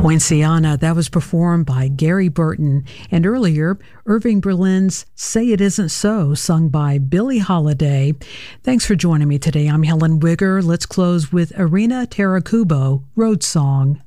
Poinciana, that was performed by Gary Burton, and earlier, Irving Berlin's Say It Isn't So, sung by Billie Holiday. Thanks for joining me today. I'm Helen Wigger. Let's close with Irina Tarakubo, Road Song.